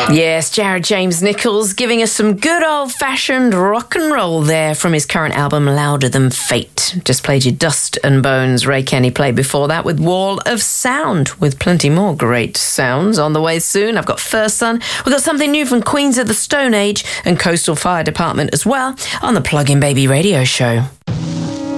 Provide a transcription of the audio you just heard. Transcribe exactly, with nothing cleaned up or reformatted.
Yes, Jared James Nichols giving us some good old-fashioned rock and roll there from his current album, Louder Than Fate. Just played you Dust and Bones. Ray Kenny played before that with Wall of Sound, with plenty more great sounds on the way soon. I've got First Son. We've got something new from Queens of the Stone Age and Coastal Fire Department as well on the Plug-in Baby Radio Show.